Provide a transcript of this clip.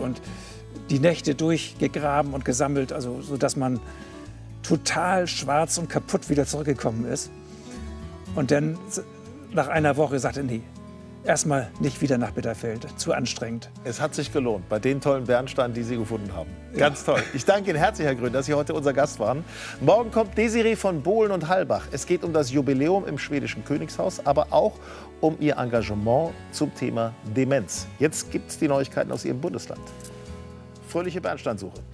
und die Nächte durchgegraben und gesammelt, also so dass man total schwarz und kaputt wieder zurückgekommen ist. Und dann nach einer Woche sagte, nee, erstmal nicht wieder nach Bitterfeld, zu anstrengend. Es hat sich gelohnt bei den tollen Bernsteinen, die Sie gefunden haben. Ganz toll. Ich danke Ihnen herzlich, Herr Grün, dass Sie heute unser Gast waren. Morgen kommt Desiree von Bohlen und Halbach. Es geht um das Jubiläum im schwedischen Königshaus, aber auch um Ihr Engagement zum Thema Demenz. Jetzt gibt es die Neuigkeiten aus Ihrem Bundesland. Fröhliche Bernsteinsuche.